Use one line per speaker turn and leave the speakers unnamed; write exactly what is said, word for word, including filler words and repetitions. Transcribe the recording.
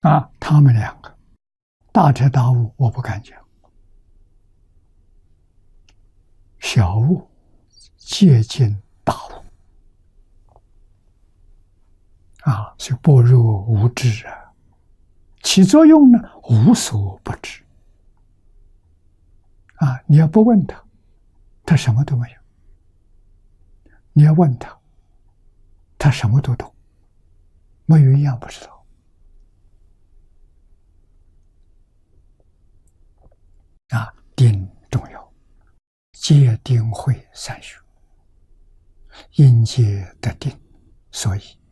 啊，他们两个大彻大悟，我不敢讲；小悟接近大悟啊，所以般若无知啊，起作用呢无所不知啊。你要不问他，他什么都没有；你要问他，他什么都懂，没有一样不知道。啊，定重要，戒定慧三学，因戒得定，所以